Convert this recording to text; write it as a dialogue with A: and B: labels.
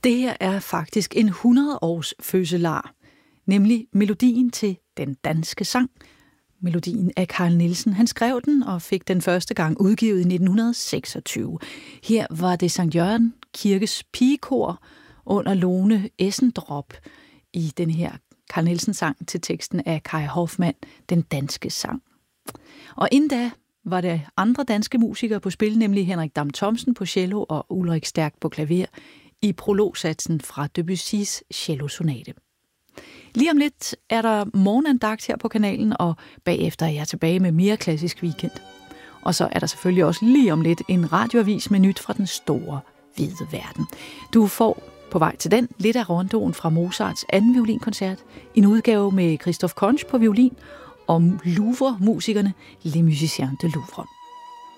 A: Det her er faktisk en 100-års fødselar, nemlig melodien til Den danske sang. Melodien af Carl Nielsen. Han skrev den og fik den første gang udgivet i 1926. Her var det Sankt Jørgen Kirkes pigekor under Lone Essendrop i den her Carl Nielsen sang til teksten af Kai Hoffmann, Den danske sang. Og inden da var der andre danske musikere på spil, nemlig Henrik Dam Thomsen på cello og Ulrik Stærk på klaver i prologsatsen fra Debussys cellosonate. Lige om lidt er der morgenandagt her på kanalen, og bagefter er jeg tilbage med mere klassisk weekend. Og så er der selvfølgelig også lige om lidt en radioavis med nyt fra den store, hvide verden. Du får på vej til den lidt af rondoen fra Mozarts anden violinkoncert, en udgave med Christoph Konch på violin, og Louvre-musikerne Les Musiciens de Louvre.